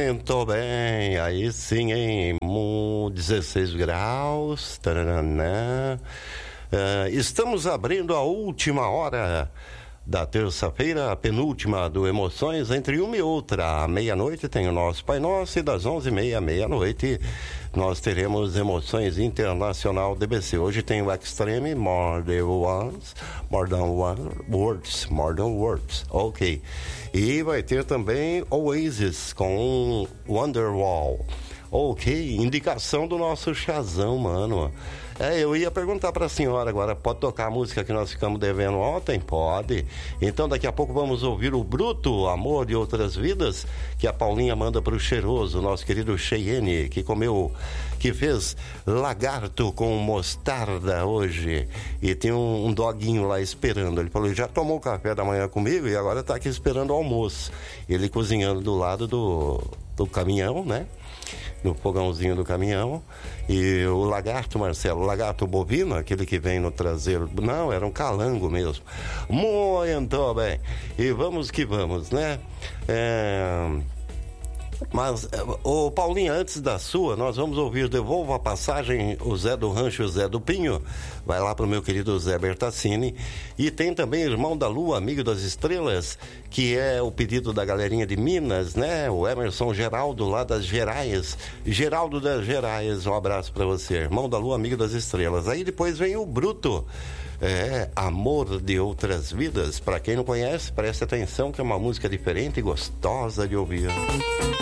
Muito bem, aí sim, hein? 16 graus. Taranã. Estamos abrindo a última hora da terça-feira, a penúltima do Emoções, entre uma e outra. À meia-noite tem o nosso Pai Nosso e das 11h30 à meia-noite nós teremos Emoções Internacional DBC. Hoje tem o Extreme, More Than Words, ok. E vai ter também Oasis com Wonderwall. Ok, indicação do nosso Chazão, mano. Eu ia perguntar pra senhora agora, pode tocar a música que nós ficamos devendo ontem? Pode. Então daqui a pouco vamos ouvir o Bruto, Amor de Outras Vidas, que a Paulinha manda pro Cheiroso, nosso querido Cheyenne, que fez lagarto com mostarda hoje. E tem um doguinho lá esperando. Ele falou, já tomou café da manhã comigo e agora tá aqui esperando o almoço. Ele cozinhando do lado do caminhão, né? No fogãozinho do caminhão. E o lagarto, Marcelo, o lagarto bovino, aquele que vem no traseiro, não, era um calango mesmo. Muito bem, e vamos que vamos, né? Mas, ô Paulinho, antes da sua, nós vamos ouvir Devolva a Passagem, o Zé do Rancho e o Zé do Pinho. Vai lá pro meu querido Zé Bertassini. E tem também Irmão da Lua, Amigo das Estrelas, que é o pedido da galerinha de Minas, né? O Emerson Geraldo, lá das Gerais. Geraldo das Gerais, um abraço pra você. Irmão da Lua, Amigo das Estrelas. Aí depois vem o Bruto. Amor de Outras Vidas. Pra quem não conhece, preste atenção que é uma música diferente e gostosa de ouvir.